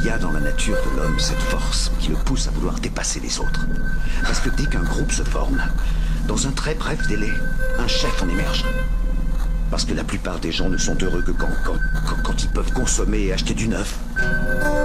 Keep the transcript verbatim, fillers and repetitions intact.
Il y a dans la nature de l'homme cette force qui le pousse à vouloir dépasser les autres. Parce que dès qu'un groupe se forme, dans un très bref délai, un chef en émerge. Parce que la plupart des gens ne sont heureux que quand, quand, quand, quand ils peuvent consommer et acheter du neuf.